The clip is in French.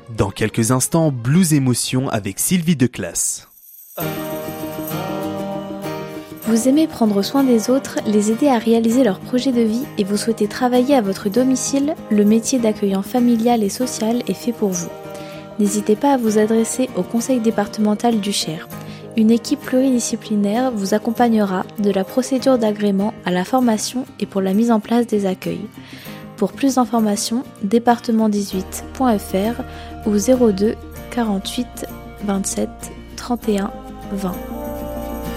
Dans quelques instants, Blues Émotions avec Sylvie Declasse. Vous aimez prendre soin des autres, les aider à réaliser leurs projets de vie et vous souhaitez travailler à votre domicile, le métier d'accueillant familial et social est fait pour vous. N'hésitez pas à vous adresser au conseil départemental du Cher. Une équipe pluridisciplinaire vous accompagnera de la procédure d'agrément à la formation et pour la mise en place des accueils. Pour plus d'informations, département18.fr ou 02 48 27 31 20.